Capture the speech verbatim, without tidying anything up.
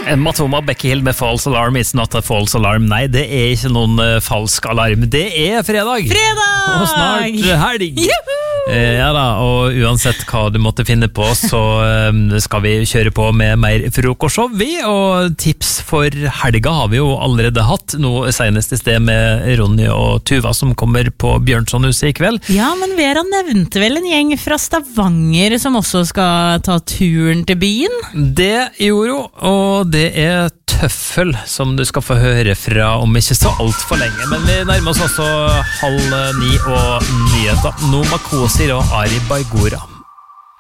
Matoma Becky Hill med False Alarm, it's not a false alarm. Nei, det er ikke noen uh, falsk alarm. Det er fredag! Fredag! Og snart helg! Eh, ja da, og uansett hva du måtte finne på, så um, skal vi kjøre på med mer frokostshow, vi, og tips for helga har vi jo allerede hatt, noe senest i sted med Ronny og Tuva som kommer på Bjørnsonhuset i kveld. Ja, men Vera nevnte vel en gjeng fra Stavanger som også skal ta turen til byen? Det gjorde jo, og det er Tøffel som du skal få høre fra om ikke så alt for lenge, men vi nærmer oss også halv ni og nyheter. Nå Makosir og Ari Baigora.